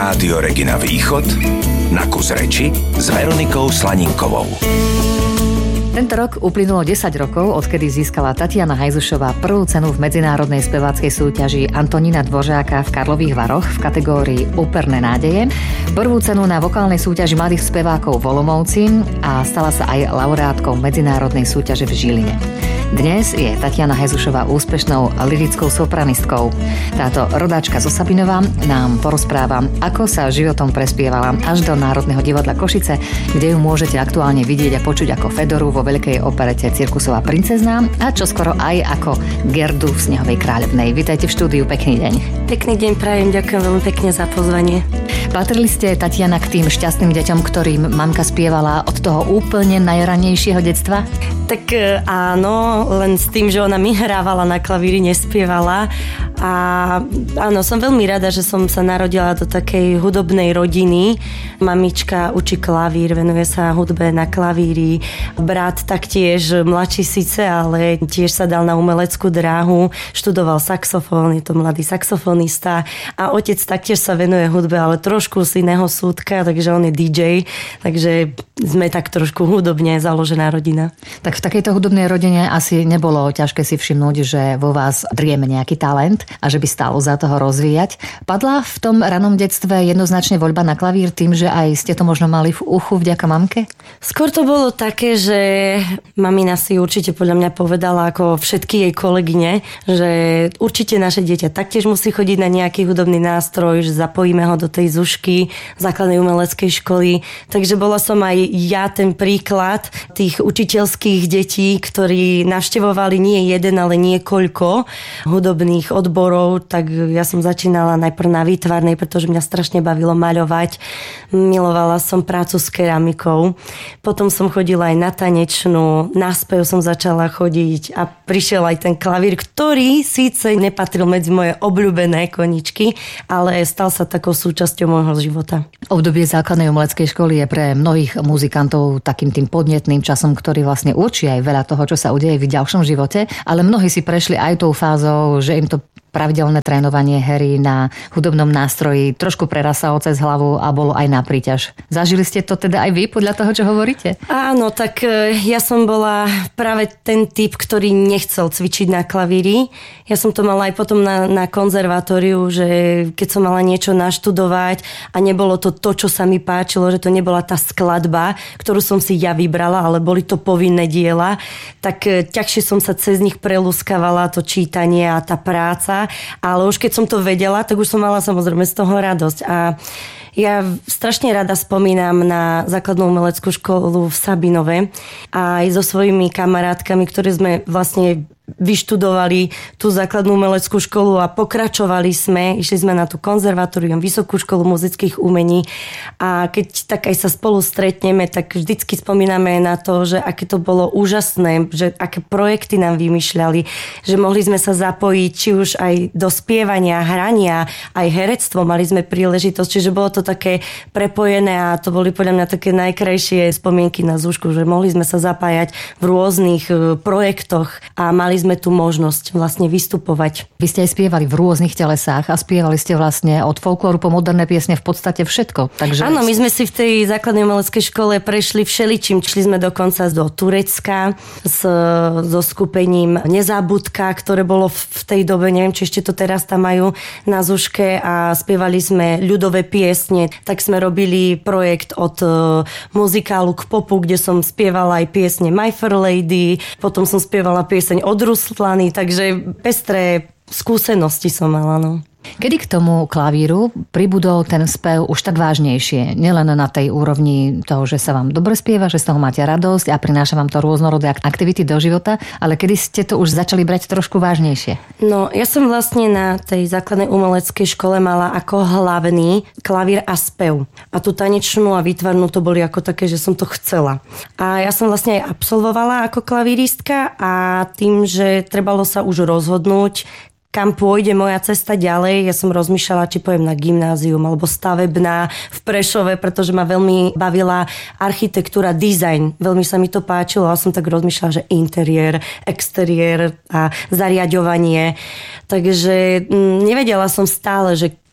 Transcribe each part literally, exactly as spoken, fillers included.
Rádio Regina Východ na kus reči s Veronikou Slaninkovou. Tento rok uplynulo desať rokov, odkedy získala Tatiana Hajzušová prvú cenu v medzinárodnej speváckej súťaži Antonína Dvořáka v Karlových Varoch v kategórii Úperné nádeje, prvú cenu na vokálnej súťaži mladých spevákov v Olomouci a stala sa aj laureátkou medzinárodnej súťaže v Žiline. Dnes je Tatiana Hajzušová úspešnou lyrickou sopranistkou. Táto rodáčka zo Sabinova nám porozpráva, ako sa životom prespievala až do Národného divadla Košice, kde ju môžete aktuálne vidieť a počuť ako Fedoru vo veľkej operete Cirkusová princezná a čoskoro aj ako Gerdu v Snehovej kráľovnej. Vítajte v štúdiu, pekný deň. Pekný deň prajem, ďakujem veľmi pekne za pozvanie. Patrili ste, Tatiana, k tým šťastným deťom, ktorým mamka spievala od toho úplne najranejšieho detstva? Tak áno, len s tým, že ona mi hrávala na klavíri, nespievala. A áno, som veľmi rada, že som sa narodila do takej hudobnej rodiny. Mamička učí klavír, venuje sa hudbe na klavíri. Brat taktiež, mladší síce, ale tiež sa dal na umeleckú dráhu. Študoval saxofón, je to mladý saxofonista. A otec taktiež sa venuje hudbe, ale trošku z iného súdka, takže on je dý džej. Takže sme tak trošku hudobne založená rodina. Tak v takejto hudobnej rodine asi nebolo ťažké si všimnúť, že vo vás drieme nejaký talent a že by stálo za toho rozvíjať. Padla v tom ranom detstve jednoznačne voľba na klavír tým, že aj ste to možno mali v uchu vďaka mamke? Skôr to bolo také, že mamina si určite podľa mňa povedala ako všetky jej kolegyne, že určite naše dieťa taktiež musí chodiť na nejaký hudobný nástroj, že zapojíme ho do tej zušky základnej umeleckej školy. Takže bola som aj ja ten príklad tých učiteľských detí, ktorí navštevovali nie jeden, ale niekoľko hudobných odborov, tak ja som začínala najprv na výtvarnej, pretože mňa strašne bavilo maľovať. Milovala som prácu s keramikou. Potom som chodila aj na tanečnú, na spev som začala chodiť a prišiel aj ten klavír, ktorý síce nepatril medzi moje obľúbené koničky, ale stal sa takou súčasťou môjho života. Obdobie základnej umeleckej školy je pre mnohých muzikantov takým tým podnetným časom, ktorý vlastne učí aj veľa toho, čo sa udeje v ďalšom živote, ale mnohí si prešli aj tou fázou, že im to pravidelné trénovanie hry na hudobnom nástroji trošku prerasalo cez hlavu a bolo aj na príťaž. Zažili ste to teda aj vy podľa toho, čo hovoríte? Áno, tak ja som bola práve ten typ, ktorý nechcel cvičiť na klavíri. Ja som to mala aj potom na, na konzervatóriu, že keď som mala niečo naštudovať a nebolo to to, čo sa mi páčilo, že to nebola tá skladba, ktorú som si ja vybrala, ale boli to povinné diela, tak ťažšie som sa cez nich prelúskavala to čítanie a tá práca. Ale už keď som to vedela, tak už som mala samozrejme z toho radosť. A ja strašne rada spomínam na základnú umeleckú školu v Sabinove a aj so svojimi kamarátkami, ktoré sme vlastne vyštudovali tú základnú umeleckú školu a pokračovali sme, išli sme na tú konzervatórium, Vysokú školu muzických umení a keď tak aj sa spolu stretneme, tak vždycky spomíname na to, že aké to bolo úžasné, že aké projekty nám vymýšľali, že mohli sme sa zapojiť či už aj do spievania, hrania, aj herectvo, mali sme príležitosť, čiže bolo to také prepojené a to boli podľa mňa také najkrajšie spomienky na Zúšku, že mohli sme sa zapájať v rôznych projektoch a mali sme tu možnosť vlastne vystupovať. Vy ste aj spievali v rôznych telesách a spievali ste vlastne od folklóru po moderné piesne v podstate všetko. Takže... Áno, my sme si v tej základnej umeleckej škole prešli všeličím. Šli sme dokonca do Turecka s, so skupením Nezabudka, ktoré bolo v tej dobe, neviem, či ešte to teraz tam majú na Zuške a spievali sme ľudové piesne. Tak sme robili projekt od muzikálu k popu, kde som spievala aj piesne My Fair Lady, potom som spievala pieseň od Ruslany, takže pestré skúsenosti som mala, no. Kedy k tomu klavíru pribudol ten spev už tak vážnejšie? Nielen na tej úrovni toho, že sa vám dobre spieva, že z toho máte radosť a prináša vám to rôznorodé aktivity do života, ale kedy ste to už začali brať trošku vážnejšie? No, ja som vlastne na tej základnej umeleckej škole mala ako hlavný klavír a spev. A tú tanečnú a výtvarnú to boli ako také, že som to chcela. A ja som vlastne aj absolvovala ako klavíristka a tým, že trebalo sa už rozhodnúť, kam pôjde moja cesta ďalej. Ja som rozmýšľala, či pojem na gymnázium alebo stavebná v Prešove, pretože ma veľmi bavila architektúra, dizajn. Veľmi sa mi to páčilo a som tak rozmýšľala, že interiér, exteriér a zariaďovanie. Takže nevedela som stále, že či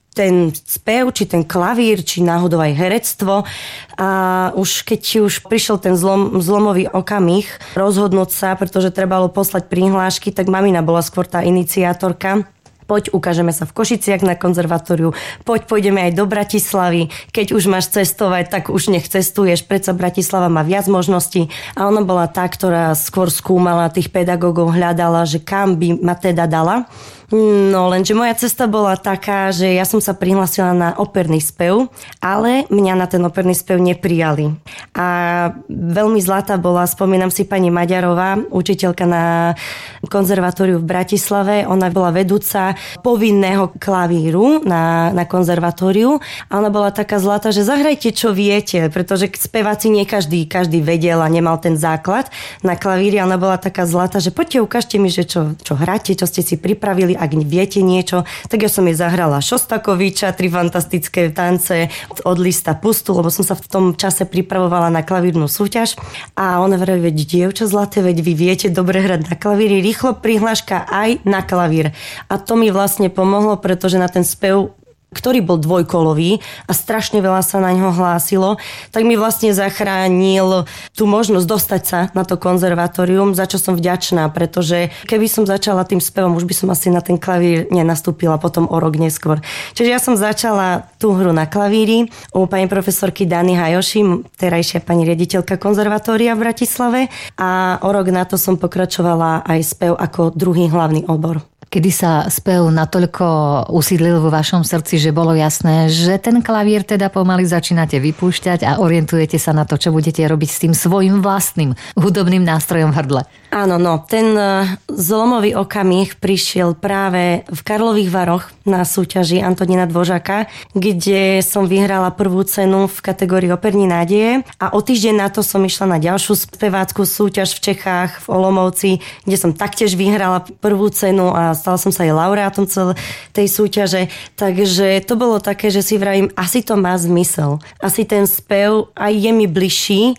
ten spev, či ten klavír, či náhodou aj herectvo. A už keď už prišiel ten zlom, zlomový okamih rozhodnúť sa, pretože trebalo poslať prihlášky, tak mamina bola skôr tá iniciátorka. Poď, ukážeme sa v Košiciach na konzervatóriu, poď, pôjdeme aj do Bratislavy. Keď už máš cestovať, tak už nech cestuješ, predsa Bratislava má viac možností. A ona bola tá, ktorá skôr skúmala tých pedagógov, hľadala, že kam by ma teda dala. No, lenže moja cesta bola taká, že ja som sa prihlásila na operný spev, ale mňa na ten operný spev neprijali. A veľmi zlatá bola, spomínam si pani Maďarová, učiteľka na konzervatóriu v Bratislave. Ona bola vedúca povinného klavíru na, na konzervatóriu a ona bola taká zlatá, že zahrajte čo viete, pretože speváci nie každý, každý vedel a nemal ten základ na klavíri. Ona bola taká zlatá, že poďte, ukážte mi, že čo, čo hráte, čo ste si pripravili. Ak viete niečo, tak ja som jej zahrala Šostakoviča, tri fantastické tance od Lista Pustu, lebo som sa v tom čase pripravovala na klavírnu súťaž a ona vraví, veď dievča zlaté, veď vy viete dobre hrať na klavíri, rýchlo prihláška aj na klavír. A to mi vlastne pomohlo, pretože na ten spev, ktorý bol dvojkolový a strašne veľa sa na ňo hlásilo, tak mi vlastne zachránil tú možnosť dostať sa na to konzervatórium, za čo som vďačná, pretože keby som začala tým spevom, už by som asi na ten klavír nenastúpila potom o rok neskôr. Čiže ja som začala tú hru na klavíri u pani profesorky Dany Hajoši, terajšia pani riaditeľka konzervatória v Bratislave, a o rok na to som pokračovala aj spev ako druhý hlavný obor. Kedy sa spev natoľko usídlil vo vašom srdci, že bolo jasné, že ten klavír teda pomaly začínate vypúšťať a orientujete sa na to, čo budete robiť s tým svojím vlastným hudobným nástrojom v hrdle? Áno, no, ten zlomový okamih prišiel práve v Karlových Varoch na súťaži Antonína Dvořáka, kde som vyhrala prvú cenu v kategórii Operní nádeje a o týždeň na to som išla na ďalšiu spevácku súťaž v Čechách, v Olomouci, kde som taktiež vyhrala prvú cenu a stala som sa aj laureátom celej tej súťaže. Takže to bolo také, že si vravím, asi to má zmysel. Asi ten spev aj je mi bližší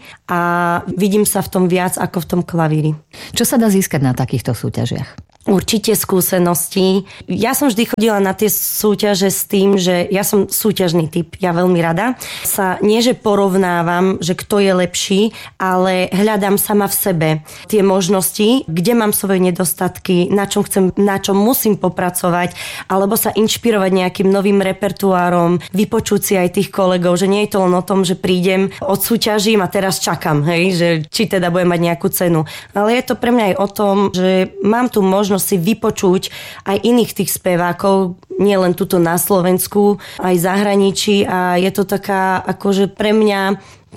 a vidím sa v tom viac ako v tom klavíri. Čo sa dá získať na takýchto súťažiach? Určite skúsenosti. Ja som vždy chodila na tie súťaže s tým, že ja som súťažný typ, ja veľmi rada. Sa nie, že porovnávam, že kto je lepší, ale hľadám sama v sebe tie možnosti, kde mám svoje nedostatky, na čom chcem, na čom musím popracovať, alebo sa inšpirovať nejakým novým repertoárom, vypočuť si aj tých kolegov, že nie je to len o tom, že prídem, odsúťažím a teraz čakám, hej, že či teda budem mať nejakú cenu. Ale je to pre mňa aj o tom, že mám tu možnosť si vypočuť aj iných tých spevákov, nie len tuto na Slovensku, aj zahraničí, a je to taká akože pre mňa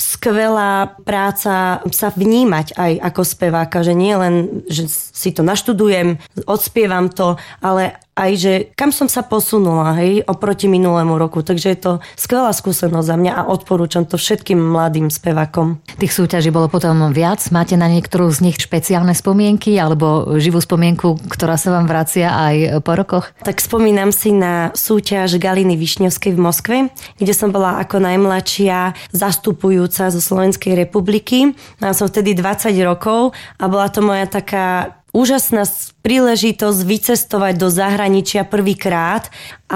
skvelá práca sa vnímať aj ako speváka, že nie len, že si to naštudujem, odspievam to, ale aj, že kam som sa posunula, hej, oproti minulému roku. Takže je to skvelá skúsenosť za mňa a odporúčam to všetkým mladým spevákom. Tých súťaží bolo potom viac? Máte na niektorú z nich špeciálne spomienky alebo živú spomienku, ktorá sa vám vracia aj po rokoch? Tak spomínam si na súťaž Galiny Višňovskej v Moskve, kde som bola ako najmladšia zastupujúca zo Slovenskej republiky. Mala som vtedy dvadsať rokov a bola to moja taká úžasná príležitosť vycestovať do zahraničia prvýkrát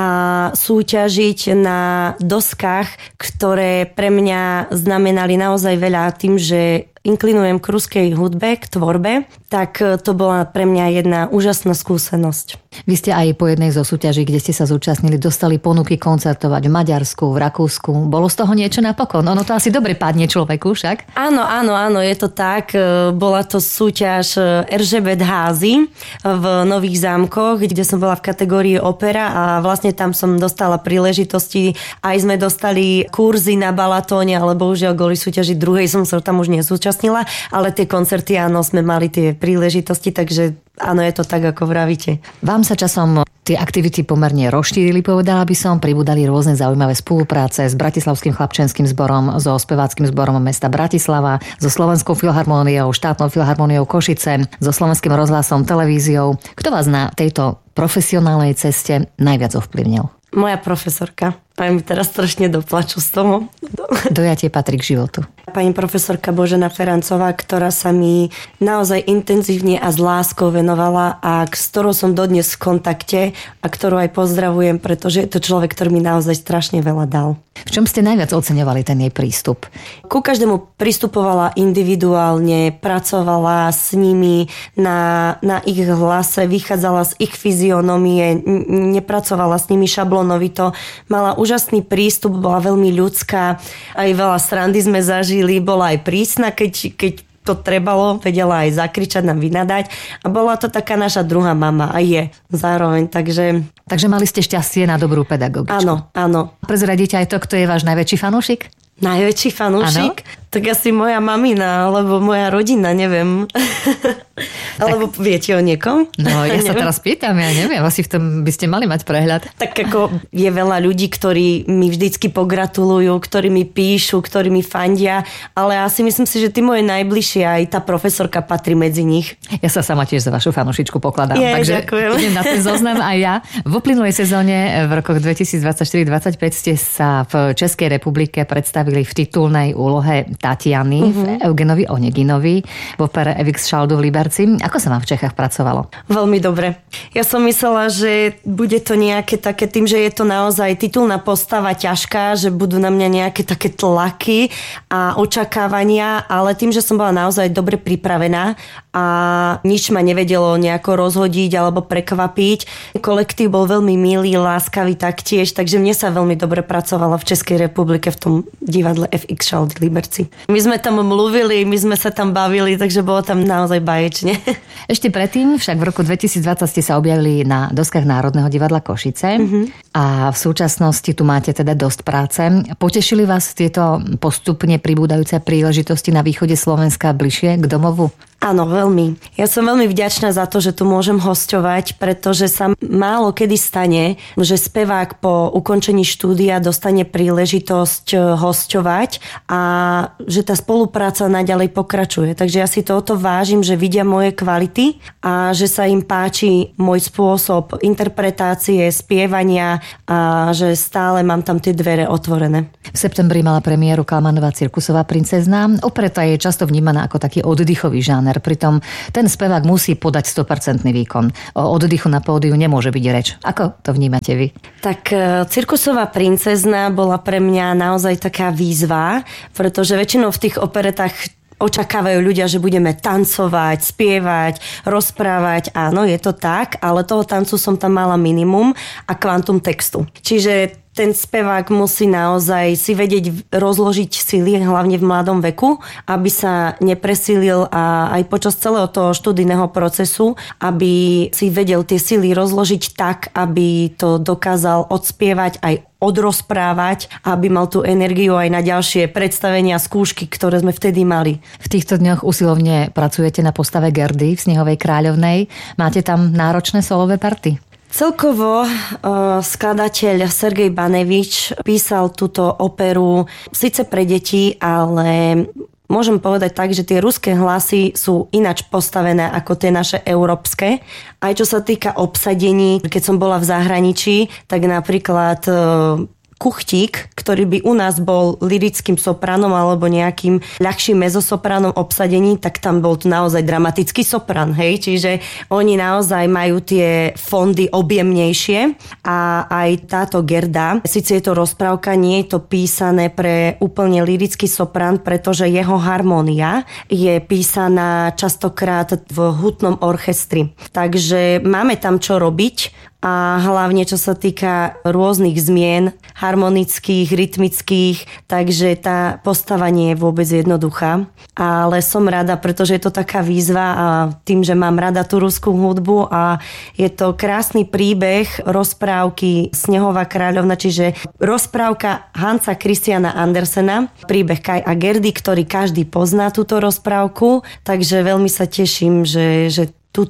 a súťažiť na doskách, ktoré pre mňa znamenali naozaj veľa tým, že inklinujem k ruskej hudbe, k tvorbe, tak to bola pre mňa jedna úžasná skúsenosť. Vy ste aj po jednej zo súťaží, kde ste sa zúčastnili, dostali ponuky koncertovať v Maďarsku, v Rakúsku. Bolo z toho niečo napokon? Ono to asi dobre padne človeku, však? Áno, áno, áno, je to tak. Bola to súťaž Erzsébet házy v Nových Zámkoch, kde som bola v kategórii opera a vlastne tam som dostala príležitosti. Aj sme dostali kurzy na Balatóne, ale bohužiaľ kvôli súťaži druhej som sa tam už nezúčastnila, ale tie koncerty, áno, sme mali tie príležitosti, takže áno, je to tak, ako vravíte. Vám sa časom tie aktivity pomerne rozšírili, povedala by som, pribudali rôzne zaujímavé spolupráce s Bratislavským chlapčenským zborom, so speváckym zborom mesta Bratislava, so Slovenskou filharmóniou, štátnou filharmóniou Košice, so Slovenským rozhlasom, televíziou. Kto vás na tejto profesionálnej ceste najviac ovplyvnil? Moja profesorka. A mi teraz strašne doplaču z toho. Dojatie patrí k životu. pani profesorka Božena Ferancová, ktorá sa mi naozaj intenzívne a s láskou venovala a s ktorou som dodnes v kontakte a ktorú aj pozdravujem, pretože je to človek, ktorý mi naozaj strašne veľa dal. V čom ste najviac oceňovali ten jej prístup? Ku každému pristupovala individuálne, pracovala s nimi na, na ich hlase, vychádzala z ich fyzionomie, nepracovala s nimi šablonovito, mala úžasný prístup, bola veľmi ľudská, aj veľa srandy sme zažili, bola aj prísna, keď, keď to trebalo, vedela aj zakričať, nám vynadať a bola to taká naša druhá mama a je zároveň, takže... Takže mali ste šťastie na dobrú pedagogičku. Áno, áno. Prezradíte aj to, kto je váš najväčší fanúšik? Najväčší fanúšik? Ano? Tak asi moja mamina, alebo moja rodina, neviem. Alebo viete o niekom? No, ja sa teraz pýtam, ja neviem, asi v tom by ste mali mať prehľad. Tak ako je veľa ľudí, ktorí mi vždycky pogratulujú, ktorí mi píšu, ktorí mi fandia, ale asi myslím si, že ty moje najbližšie, aj tá profesorka patrí medzi nich. Ja sa sama tiež za vašu fanúšičku pokladám, Je, takže ďakujem. idem na ten zoznam aj ja. V uplynulej sezóne v rokoch dvetisícdvadsaťštyri dvadsaťpäť ste sa v Českej republike predstavili v titulnej úlohe Tatiany uh-huh. v Eugenovi Oneginovi v opere Evix Šaldu v Liberci. Ako sa vám v Čechách pracovalo? Veľmi dobre. Ja som myslela, že bude to nejaké také, tým, že je to naozaj titulná postava ťažká, že budú na mňa nejaké také tlaky a očakávania, ale tým, že som bola naozaj dobre pripravená a nič ma nevedelo nejako rozhodiť alebo prekvapiť. Kolektív bol veľmi milý, láskavý taktiež, takže mne sa veľmi dobre pracovalo v Českej republike v tom divadle ef iks Šaldy Liberci. My sme tam mluvili, my sme sa tam bavili, takže bolo tam naozaj baječne. Ešte predtým, však v roku dvetisícdvadsať ste sa objavili na doskách Národného divadla Košice mm-hmm. a v súčasnosti tu máte teda dosť práce. Potešili vás tieto postupne pribúdajúce príležitosti na východe Slovenska bližšie k domovu? Áno, veľmi. Ja som veľmi vďačná za to, že tu môžem hosťovať, pretože sa málo kedy stane, že spevák po ukončení štúdia dostane príležitosť hosťovať a že tá spolupráca naďalej pokračuje. Takže ja si to o to vážim, že vidia moje kvality a že sa im páči môj spôsob interpretácie, spievania a že stále mám tam tie dvere otvorené. V septembri mala premiéru Kalmanová cirkusová princezná. Opreta je často vnímaná ako taký oddychový žáner. Pritom ten spevák musí podať sto percent výkon. O oddychu na pódiu nemôže byť reč. Ako to vnímate vy? Tak cirkusová princezna bola pre mňa naozaj taká výzva, pretože väčšinou v tých operetách očakávajú ľudia, že budeme tancovať, spievať, rozprávať. Áno, je to tak, ale toho tancu som tam mala minimum a kvantum textu. Čiže ten spevák musí naozaj si vedieť rozložiť sily, hlavne v mladom veku, aby sa nepresílil a aj počas celého toho študijného procesu, aby si vedel tie sily rozložiť tak, aby to dokázal odspievať aj odrozprávať, aby mal tú energiu aj na ďalšie predstavenia, skúšky, ktoré sme vtedy mali. V týchto dňoch usilovne pracujete na postave Gerdy v Snehovej kráľovnej. Máte tam náročné solové party? Celkovo uh, skladateľ Sergej Banevič písal túto operu síce pre deti, ale môžem povedať tak, že tie ruské hlasy sú ináč postavené ako tie naše európske. Aj čo sa týka obsadení, keď som bola v zahraničí, tak napríklad uh, Kuchtík, ktorý by u nás bol lyrickým sopranom alebo nejakým ľahším mezosopránom obsadení, tak tam bol tu naozaj dramatický sopran, hej, čiže oni naozaj majú tie fondy objemnejšie a aj táto Gerda, síce je to rozprávka, nie je to písané pre úplne lyrický sopran, pretože jeho harmónia je písaná častokrát v hutnom orchestri. Takže máme tam čo robiť a hlavne čo sa týka rôznych zmien, harmonických, rytmických, takže tá postava nie je vôbec jednoduchá. Ale som rada, pretože je to taká výzva a tým, že mám rada tú ruskú hudbu a je to krásny príbeh rozprávky Snehová kráľovna, čiže rozprávka Hansa Christiana Andersena, príbeh Kaj a Gerdy, ktorý každý pozná túto rozprávku, takže veľmi sa teším, že, že túto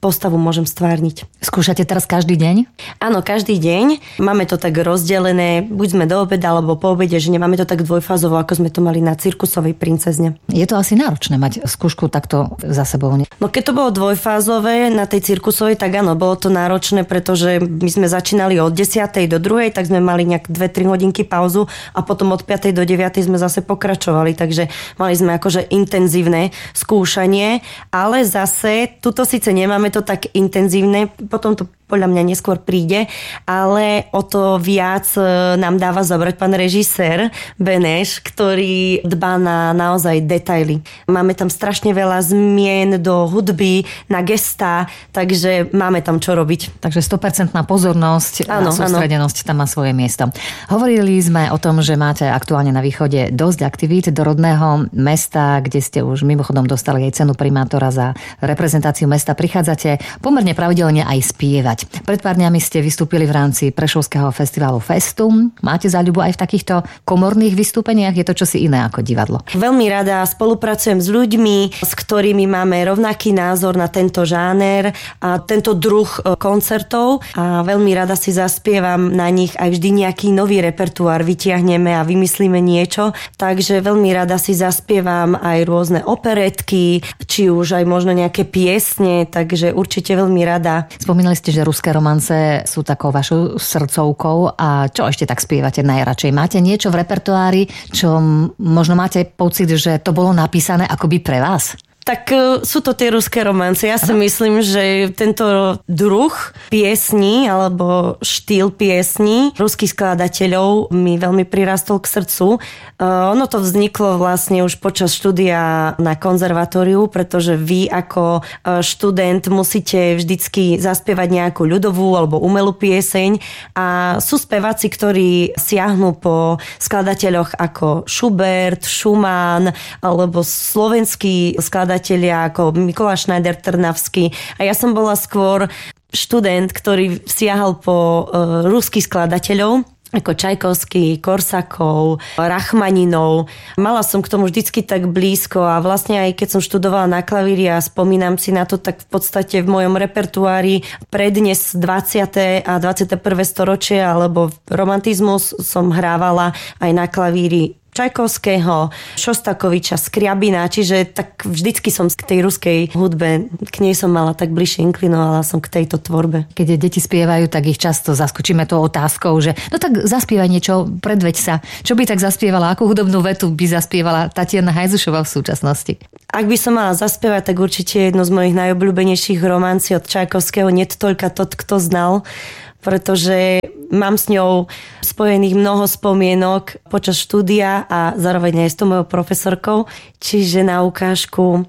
postavu môžem stvárniť. Skúšate teraz každý deň? Áno, každý deň. Máme to tak rozdelené, buď sme do obeda, alebo po obede, že nemáme to tak dvojfázovo, ako sme to mali na cirkusovej princezne. Je to asi náročné mať skúšku takto za sebou. Ne? No keď to bolo dvojfázové na tej cirkusovej, tak áno, bolo to náročné, pretože my sme začínali od desiatej do druhej, tak sme mali nejak dve tri hodinky pauzu a potom od piatej do deviatej sme zase pokračovali, takže mali sme akože intenzívne skúšanie, ale zase tuto síce nemáme to tak intenzívne, potom to podľa mňa neskôr príde, ale o to viac nám dáva zobrať pán režisér Beneš, ktorý dbá na naozaj detaily. Máme tam strašne veľa zmien do hudby, na gestá, takže máme tam čo robiť. Takže sto percent pozornosť áno, a sústredenosť áno. tam má svoje miesto. Hovorili sme o tom, že máte aktuálne na východe dosť aktivít do rodného mesta, kde ste už mimochodom dostali aj cenu primátora za reprezentáciu mesta. Prichádzate pomerne pravidelne aj spievať. Pred pár dňami ste vystúpili v rámci Prešovského festivalu Festum. Máte záľubu aj v takýchto komorných vystúpeniach? Je to čosi iné ako divadlo? Veľmi rada spolupracujem s ľuďmi, s ktorými máme rovnaký názor na tento žáner a tento druh koncertov a veľmi rada si zaspievam na nich aj vždy nejaký nový repertoár vytiahneme a vymyslíme niečo. Takže veľmi rada si zaspievam aj rôzne operetky, či už aj možno nejaké piesne, takže určite veľmi rada. Spomínali ste, že ruské romance sú takou vašou srdcovkou a čo ešte tak spievate najradšej? Máte niečo v repertoári, čo možno máte pocit, že to bolo napísané akoby pre vás? Tak sú to tie ruské romance. Ja si Aha. myslím, že tento druh piesní alebo štýl piesní ruských skladateľov mi veľmi prirastol k srdcu. Ono to vzniklo vlastne už počas štúdia na konzervatóriu, pretože vy ako študent musíte vždycky zaspievať nejakú ľudovú alebo umelú pieseň a sú speváci, ktorí siahnu po skladateľoch ako Schubert, Schumann alebo slovenský skladateľ ako Mikuláš Schneider Trnavský. A ja som bola skôr študent, ktorý siahal po uh, ruských skladateľov, ako Čajkovský, Korsakov, Rachmaninov. Mala som k tomu vždycky tak blízko a vlastne aj keď som študovala na klavíri a spomínam si na to, tak v podstate v mojom repertoári prednes dvadsiate a dvadsiate prvé storočie alebo romantizmus som hrávala aj na klavíri Čajkovského, Šostakoviča, Skriabina, čiže tak vždycky som k tej ruskej hudbe, k nej som mala tak bližšie inklinovala som k tejto tvorbe. Keď deti spievajú, tak ich často zaskočíme tou otázkou, že no tak zaspievaj niečo, predveď sa. Čo by tak zaspievala, akú hudobnú vetu by zaspievala Tatiana Hajzušová v súčasnosti? Ak by som mala zaspievať, tak určite jedno z mojich najobľúbenejších romancí od Čajkovského Nie toľka tot, kto znal, pretože mám s ňou spojených mnoho spomienok počas štúdia a zároveň aj s tou mojou profesorkou. Čiže na ukážku